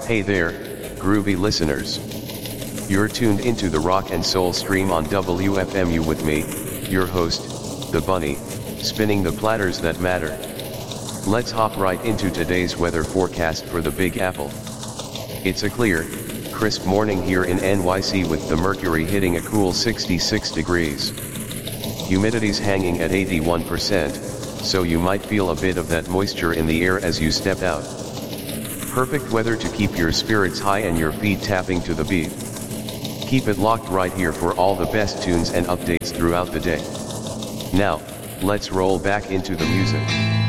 Hey there, groovy listeners. You're tuned into the rock and soul stream on WFMU with me, your host, the Bunny, spinning the platters that matter. Let's hop right into today's weather forecast for the Big Apple. It's a clear, crisp morning here in NYC with the mercury hitting a cool 66 degrees. Humidity's hanging at 81%, so you might feel a bit of that moisture in the air as you step out. Perfect weather to keep your spirits high and your feet tapping to the beat. Keep it locked right here for all the best tunes and updates throughout the day. Now, let's roll back into the music.